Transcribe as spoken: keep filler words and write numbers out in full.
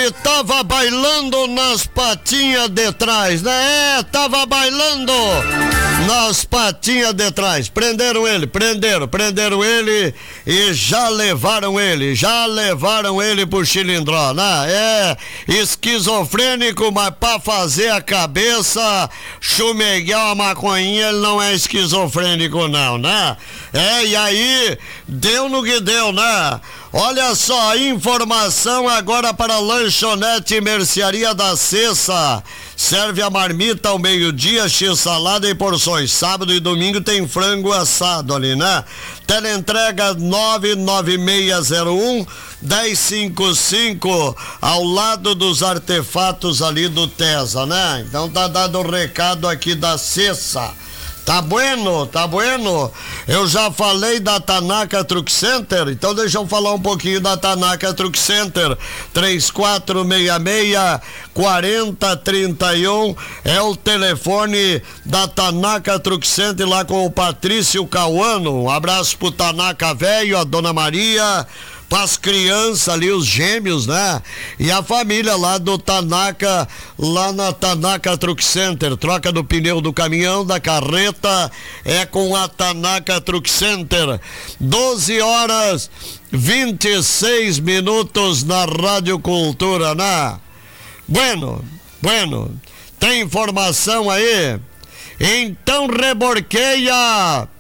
ele tava bailando nas patinhas de trás, né? É, tava bailando nas patinhas de trás. Prenderam ele, prenderam, prenderam ele e já levaram ele, já levaram ele pro Chilindró, né? É, esquizofrênico, mas pra fazer a cabeça, chumeguear uma maconhinha, ele não é esquizofrênico não, né? É, e aí, deu no que deu, né? Olha só, informação agora para a Lanchonete e Mercearia da Cessa. Serve a marmita ao meio-dia, x-salada e porções. Sábado e domingo tem frango assado ali, né? Teleentrega nove nove seis zero um, um zero cinco cinco, ao lado dos artefatos ali do Tesa, né? Então tá dado o recado aqui da Cessa. Tá bueno, tá bueno. Eu já falei da Tanaka Truck Center, então deixa eu falar um pouquinho da Tanaka Truck Center. três quatro seis seis, quatro zero três um é o telefone da Tanaka Truck Center lá com o Patrício Cauano. Um abraço pro Tanaka velho, a Dona Maria, para as crianças ali, os gêmeos, né? E a família lá do Tanaka, lá na Tanaka Truck Center. Troca do pneu do caminhão, da carreta, é com a Tanaka Truck Center. doze horas vinte e seis minutos na Rádio Cultura, né? Bueno, bueno, tem informação aí? Então reborqueia